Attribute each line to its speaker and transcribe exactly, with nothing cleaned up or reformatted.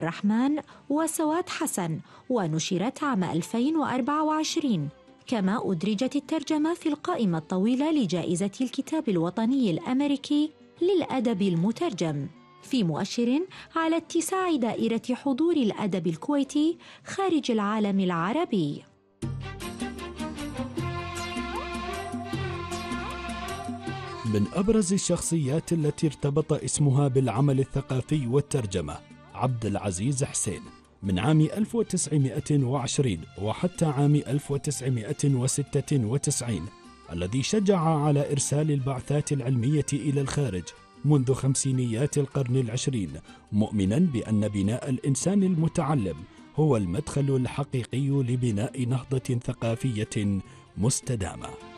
Speaker 1: الرحمن وسواد حسن، ونشرت عام ألفين وأربعة وعشرين. كما أدرجت الترجمة في القائمة الطويلة لجائزة الكتاب الوطني الأمريكي للأدب المترجم، في مؤشر على اتساع دائرة حضور الأدب الكويتي خارج العالم العربي.
Speaker 2: من أبرز الشخصيات التي ارتبط اسمها بالعمل الثقافي والترجمة عبد العزيز حسين، من عام ألف وتسعمائة وعشرين وحتى عام ألف وتسعمائة وستة وتسعين، الذي شجع على إرسال البعثات العلمية إلى الخارج منذ خمسينيات القرن العشرين، مؤمنا بأن بناء الإنسان المتعلم هو المدخل الحقيقي لبناء نهضة ثقافية مستدامة.